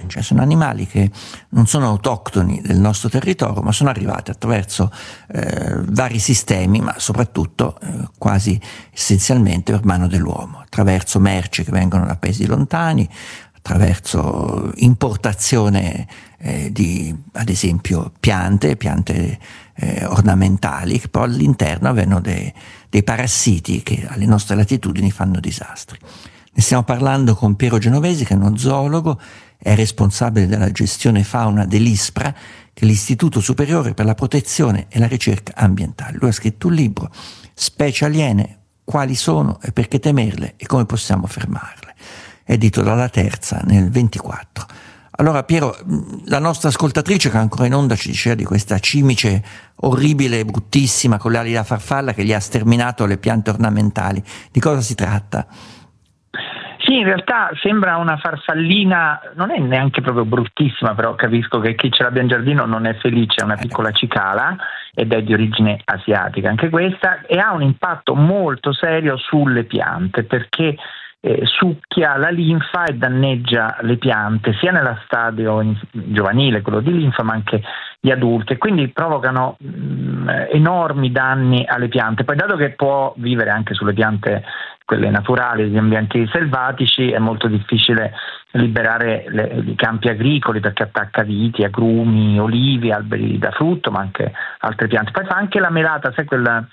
cioè sono animali che non sono autoctoni del nostro territorio, ma sono arrivati attraverso vari sistemi, ma soprattutto quasi essenzialmente per mano dell'uomo, attraverso merci che vengono da paesi lontani, attraverso importazione di, ad esempio, piante ornamentali, che poi all'interno avevano dei parassiti che alle nostre latitudini fanno disastri. Ne stiamo parlando con Piero Genovesi, che è uno zoologo, è responsabile della gestione fauna dell'ISPRA, che è l'Istituto Superiore per la Protezione e la Ricerca Ambientale. Lui ha scritto un libro, Specie aliene, quali sono e perché temerle e come possiamo fermarle, edito dalla Terza nel 24. Allora Piero, la nostra ascoltatrice che è ancora in onda ci diceva di questa cimice orribile e bruttissima con le ali da farfalla che gli ha sterminato le piante ornamentali. Di cosa si tratta? Sì, in realtà sembra una farfallina, non è neanche proprio bruttissima, però capisco che chi ce l'abbia in giardino non è felice, è una piccola cicala ed è di origine asiatica anche questa, e ha un impatto molto serio sulle piante perché succhia la linfa e danneggia le piante sia nello stadio giovanile, quello di linfa, ma anche gli adulti, e quindi provocano enormi danni alle piante. Poi, dato che può vivere anche sulle piante quelle naturali, gli ambienti selvatici, è molto difficile liberare i campi agricoli perché attacca viti, agrumi, olivi, alberi da frutto, ma anche altre piante. Poi fa anche la melata, sai,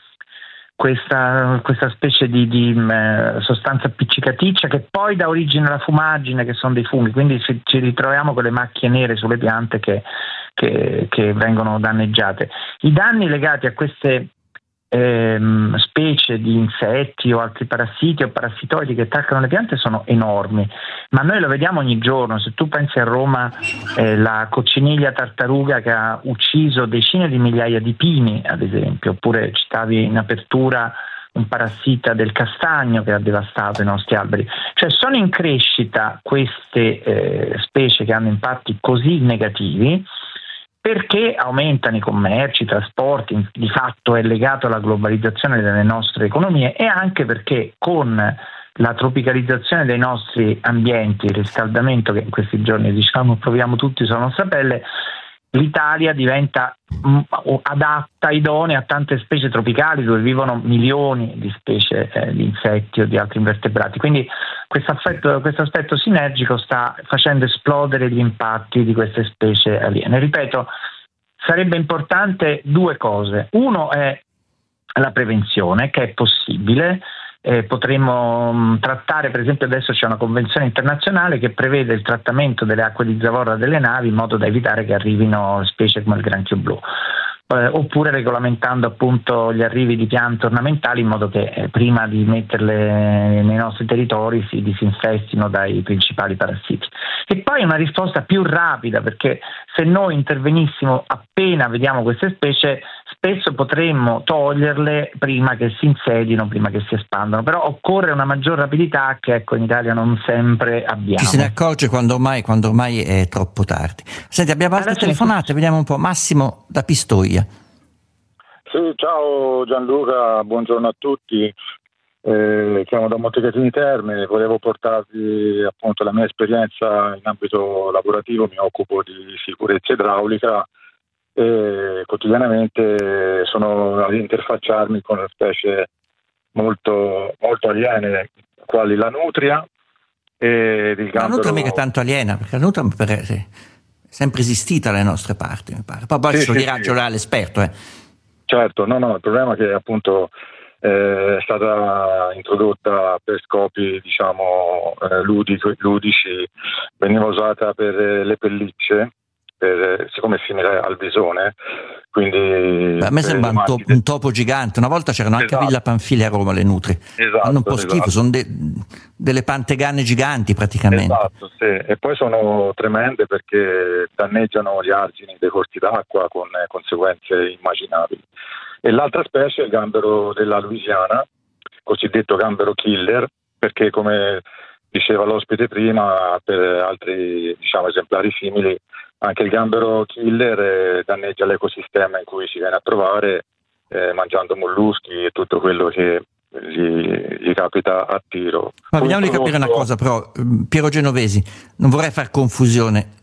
questa specie di sostanza appiccicaticcia che poi dà origine alla fumaggine, che sono dei funghi, quindi ci ritroviamo con le macchie nere sulle piante che vengono danneggiate. I danni legati a queste specie di insetti o altri parassiti o parassitoidi che attaccano le piante sono enormi, ma noi lo vediamo ogni giorno. Se tu pensi a Roma, la cocciniglia tartaruga che ha ucciso decine di migliaia di pini, ad esempio, oppure citavi in apertura un parassita del castagno che ha devastato i nostri alberi. Cioè sono in crescita queste specie che hanno impatti così negativi, perché aumentano i commerci, i trasporti, di fatto è legato alla globalizzazione delle nostre economie, e anche perché con la tropicalizzazione dei nostri ambienti, il riscaldamento che in questi giorni proviamo tutti sulla nostra pelle, l'Italia diventa adatta, idonea a tante specie tropicali dove vivono milioni di specie di insetti o di altri invertebrati. Quindi questo aspetto sinergico sta facendo esplodere gli impatti di queste specie aliene. Ripeto, sarebbe importante due cose. Uno è la prevenzione, che è possibile. Potremmo trattare, per esempio adesso c'è una convenzione internazionale che prevede il trattamento delle acque di zavorra delle navi in modo da evitare che arrivino specie come il granchio blu, oppure regolamentando appunto gli arrivi di piante ornamentali in modo che prima di metterle nei nostri territori si disinfestino dai principali parassiti. E poi una risposta più rapida, perché se noi intervenissimo appena vediamo queste specie, spesso potremmo toglierle prima che si insedino, prima che si espandano, però occorre una maggior rapidità che in Italia non sempre abbiamo. Ci se ne accorge quando ormai è troppo tardi. Senti, abbiamo altre telefonate, vediamo un po'. Massimo da Pistoia. Sì, ciao Gianluca, buongiorno a tutti. Siamo da Montecatini Terme, volevo portarvi appunto la mia esperienza in ambito lavorativo. Mi occupo di sicurezza idraulica e quotidianamente sono ad interfacciarmi con specie molto, molto aliene, quali la nutria e il gambero. La nutria mica tanto aliena, perché la nutria è sempre esistita dalle nostre parti, mi pare. Poi ci dirà l'esperto. Certo, no, il problema è che appunto è stata introdotta per scopi ludici, veniva usata per le pellicce, siccome è simile al visone, quindi a me sembra un topo gigante. Una volta c'erano anche a Villa Pamphili a Roma le nutrie, hanno un po' schifo, sono delle pantegane giganti praticamente. Esatto, sì. E poi sono tremende perché danneggiano gli argini dei corsi d'acqua con conseguenze immaginabili. E l'altra specie è il gambero della Louisiana, cosiddetto gambero killer, perché come diceva l'ospite prima, per altri esemplari simili, anche il gambero killer danneggia l'ecosistema in cui si viene a trovare, mangiando molluschi e tutto quello che gli capita a tiro. Ma vediamo di capire una cosa però, Piero Genovesi, non vorrei far confusione.